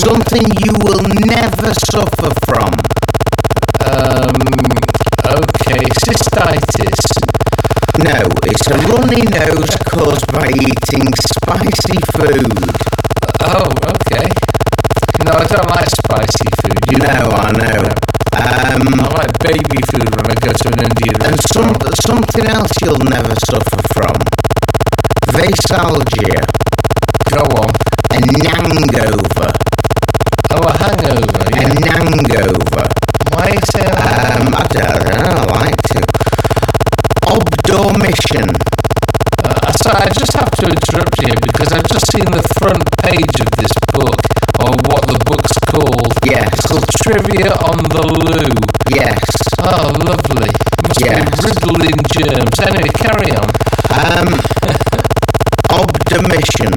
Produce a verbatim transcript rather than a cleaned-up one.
Something you will never suffer from. Um, okay, cystitis. No, it's a runny nose caused by eating spicy food. Oh, okay. No, I don't like spicy food. You No, know, I know. Um, I like baby food when I go to an Indian and some, restaurant. something else you'll never suffer from. Vasalgia. Go on. A hangover. Oh, a hangover, A yeah. hangover. Why you say that? Um, I don't know, I like to. Obdormission. Uh, sorry, I just have to interrupt you here because I've just seen the front page of this book, or what the book's called. Yes. It's called Trivia on the Loo. Yes. Oh, lovely. Must Yes. be riddled in germs. Anyway, carry on. Um, Obdormission.